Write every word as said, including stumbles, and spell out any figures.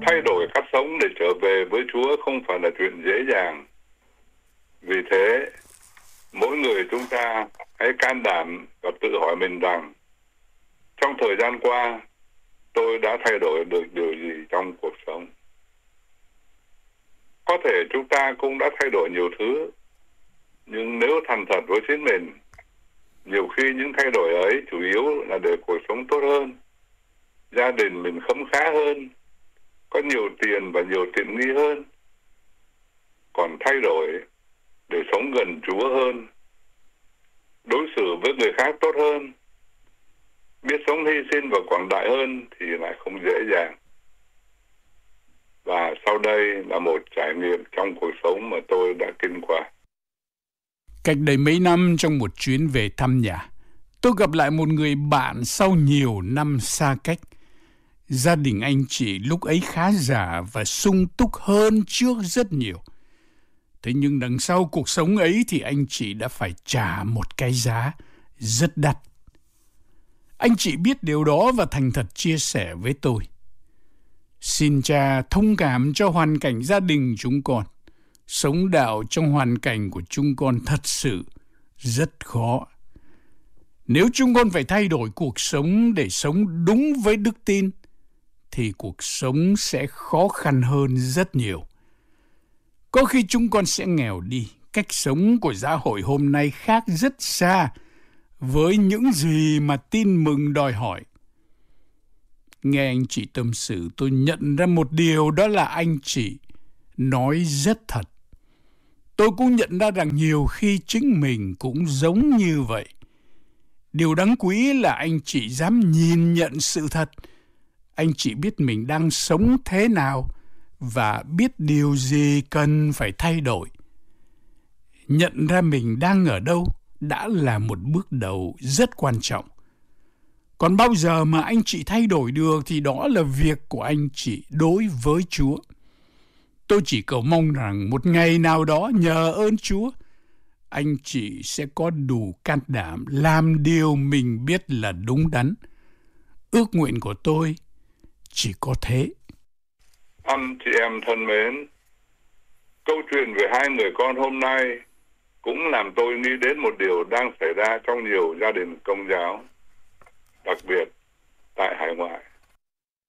thay đổi cách sống để trở về với Chúa không phải là chuyện dễ dàng. Vì thế, mỗi người chúng ta hãy can đảm và tự hỏi mình rằng, trong thời gian qua, tôi đã thay đổi được điều gì trong cuộc sống? Có thể chúng ta cũng đã thay đổi nhiều thứ, nhưng nếu thành thật với chính mình, nhiều khi những thay đổi ấy chủ yếu là để cuộc sống tốt hơn, gia đình mình khấm khá hơn, có nhiều tiền và nhiều tiện nghi hơn. Còn thay đổi để sống gần Chúa hơn, đối xử với người khác tốt hơn, biết sống hy sinh và quảng đại hơn thì lại không dễ dàng. Và sau đây là một trải nghiệm trong cuộc sống mà tôi đã kinh qua. Cách đây mấy năm, trong một chuyến về thăm nhà, tôi gặp lại một người bạn sau nhiều năm xa cách. Gia đình anh chị lúc ấy khá giả và sung túc hơn trước rất nhiều. Thế nhưng đằng sau cuộc sống ấy thì anh chị đã phải trả một cái giá rất đắt. Anh chị biết điều đó và thành thật chia sẻ với tôi. Xin Cha thông cảm cho hoàn cảnh gia đình chúng con. Sống đạo trong hoàn cảnh của chúng con thật sự rất khó. Nếu chúng con phải thay đổi cuộc sống để sống đúng với đức tin, thì cuộc sống sẽ khó khăn hơn rất nhiều. Có khi chúng con sẽ nghèo đi. Cách sống của xã hội hôm nay khác rất xa với những gì mà tin mừng đòi hỏi. Nghe anh chị tâm sự, tôi nhận ra một điều, đó là anh chị nói rất thật. Tôi cũng nhận ra rằng nhiều khi chính mình cũng giống như vậy. Điều đáng quý là anh chị dám nhìn nhận sự thật. Anh chị biết mình đang sống thế nào và biết điều gì cần phải thay đổi. Nhận ra mình đang ở đâu đã là một bước đầu rất quan trọng. Còn bao giờ mà anh chị thay đổi được thì đó là việc của anh chị đối với Chúa. Tôi chỉ cầu mong rằng một ngày nào đó nhờ ơn Chúa, anh chị sẽ có đủ can đảm làm điều mình biết là đúng đắn. Ước nguyện của tôi chỉ có thế. Anh chị em thân mến, câu chuyện về hai người con hôm nay cũng làm tôi nghĩ đến một điều đang xảy ra trong nhiều gia đình Công giáo, đặc biệt tại hải ngoại.